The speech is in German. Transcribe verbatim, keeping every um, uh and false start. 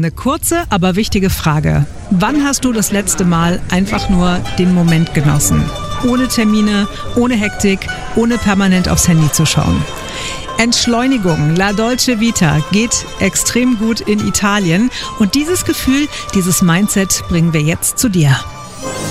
Eine kurze, aber wichtige Frage. Wann hast du das letzte Mal einfach nur den Moment genossen? Ohne Termine, ohne Hektik, ohne permanent aufs Handy zu schauen. Entschleunigung, La Dolce Vita, geht extrem gut in Italien. Und dieses Gefühl, dieses Mindset bringen wir jetzt zu dir.